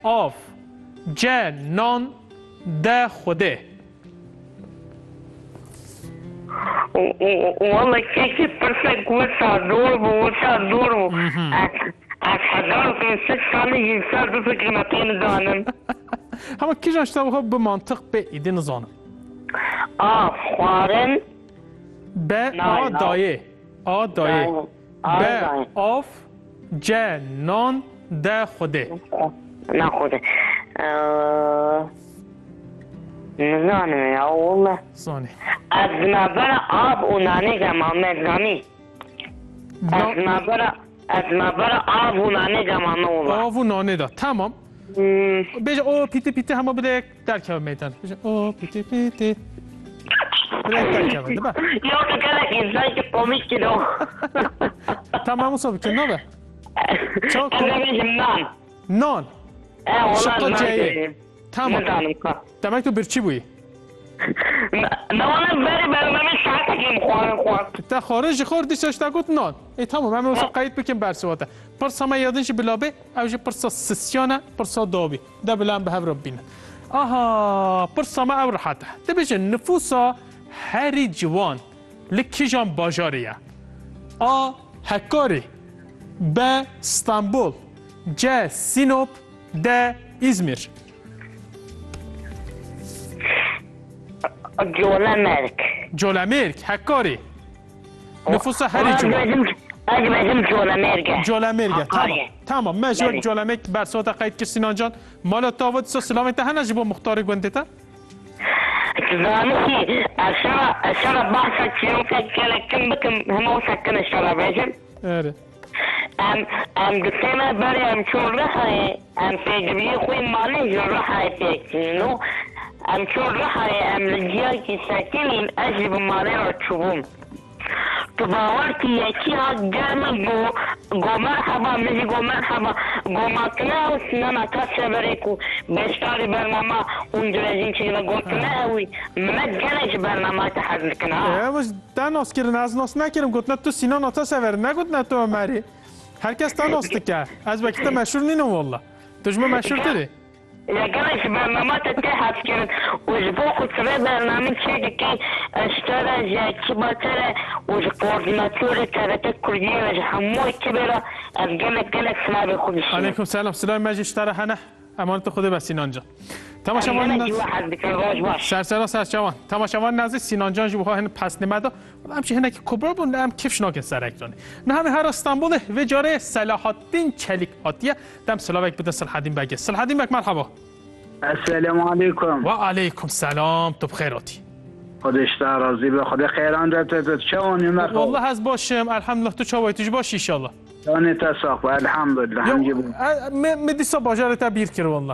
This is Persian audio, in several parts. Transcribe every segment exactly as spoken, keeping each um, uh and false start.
آف ج نان د خوده. والله کسی پرسه گوشا دور بوشا دور بو از هزار و پینصد سال یکسر دو فکر نتین دانم. همه کی جانشتا بخواه به منطق به ایده نزانم. آف خوارن به آ دایه آ دایه به آف ج نان د خوده. نه خوده نزانم یا والله. زانی از نظر آب و نانه گمامه زانی. از نظر از نظر آب و نانه گمامه والله. آب و نانه دا تمام. بیجا او پیتی پیتی همه بده در که میتن. بیجا او پیتی پیتی بده در که بده با. یا که کلک انسانی که کمیک کدو. تمام صاحب که نبه. چون که نان. نان. شقا جایه. تمام. دمک تو برچی بویی؟ نانم بری برنامه شرطه که مخوارم خورد. تا خارج خورد دیشتش تا گوت نان. ای تمام همه اصلا قید بکن برسواته. پرسا ما یادنش بلابه اوجه پرسا سسیانه پرسا دابی. ده بلان به هفر بینه. آها پرسا ما او راحته. ده بیشه نفوسا هری جوان لکی جان باجاریه. آ هکاری به استانبول ج سینوب ده ازمیر. جولمرک جولمرک هکاری نفوس هری جوان اجمعیم جولمرک جولمرک تمام تمام مجبور جولمرک بر صوت قید که سینان جان مالا تاود سو سلامت هنه جبو مختار گونده تا زانی که اشارة اشارة بحثا چیون که کلکن بکم همه سکن اشارة بیجم اره ام ام دکتر بری ام چون رخای ام پیجبی خوی مالی جو رخای پیکنو ام چون رخای ام لجیای که سکنیم اجب مالی رو چوبم تو باور که یکی ها گرم گو گو مرحبا میزی گو مرحبا گو ماتنه و سنانا کسی بری کو بشتاری برنامه اونجا از این چیزا گوتنه اوی من گلش برنامه تحضر کنه اه باش تا ناس کرن از ناس نکرم گوتنه تو سینان آتا سور نگوتنه تو مری هر کس تا ناس تکه از وقت مشهور نینو والله تجمع مشهور تری یا گلش برنامه تحضر کرن وجبو خود سوی برنامه چه که اشتره جاکی باتره وج کوردیناتور ترته کردیه وج هموی که برا از گلک گلک سلام خودشی علیکم سلام سلام مجی اشتره هنه امانت خود به سینان جان تماشاوان سرسرا سرچوان تماشاوان نزد سینان جان جو هن پس نمدا همچه هنه که کبرا بون هم کفش ناکن سرک جانه نه همه هر استانبول و جاره صلاح الدین چلیک آتیه دم سلامک بده صلاح الدین بگه صلاح الدین بگ مرحبا السلام علیکم و علیکم سلام تو بخیر آتی خودش تا راضی به خدا خیران داد چه اونی مرحبا والله از باشم الحمدلله تو چاوای توش باشی ان شاء الله دانی تساق الحمدلله همجی بود مدیسا باجار تا بیر کر والله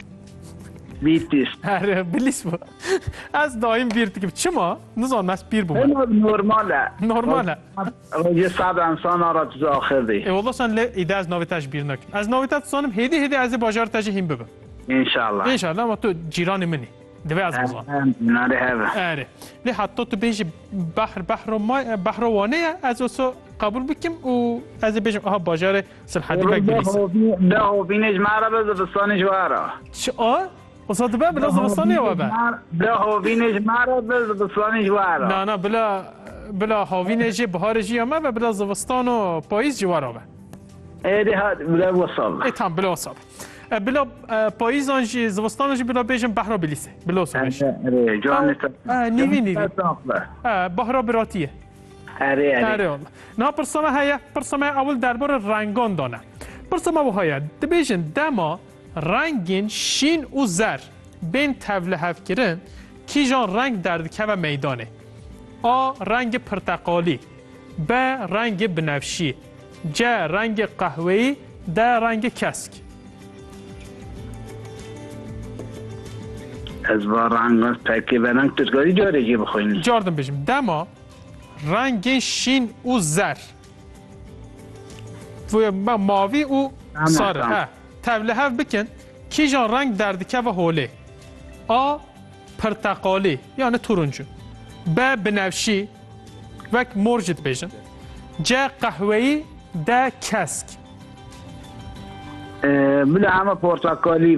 بیتیست آره بلیس بود از دایم بیر دیگه چما نزان مس بیر بود نورماله نورماله روی صد انسان را تو آخر دی ای والله سن ایده از ناویتاش بیر نک از ناویتات سانم هدی هدی از باجار تاج هم ببم ان شاء الله ان شاء الله ما تو جیران منی دوی از بزن نه هذا آره لی حتی تو بیش بحر بحر ما بحر وانه از اوسو قبول بکیم و از بیشم آها باجار سلحدی بگ بلیس ده هوبینج مرا به زبستان جوارا چه آ وسط به بلا زبستانی و به ده هوبینج مرا به زبستان جوارا نه نه بلا بلا هاوینج بهار جی ما و بلا زبستان و پاییز جوارا به ایدی ها بلا وصل ای تام بلا وصل بلا پاییز آنجی زبستان آنجی بلا بیشم بحر بلیسه بلا وصلش اره جان نیوی نیوی بحر براتیه اره اره والله نه پرسما هیا پرسما اول درباره رنگان دانه پرسما و هیا دبیشن دما رنگین شین و زر بین توله هف کرن کی جان رنگ درد که و میدانه آ رنگ پرتقالی ب رنگ بنفشی ج رنگ قهوه‌ای د رنگ کسک از با رنگ ترکیب رنگ ترکاری جاره جی بخوینی جاردم بشیم دما رنگ شین و زر و ماوی و ساره توله هف بکن کی جان رنگ دردکه و حوله آ پرتقالی یعنی تورنجو ب بنفشی و مرجت بیشن ج قهوه‌ای د کسک بله همه پرتقالی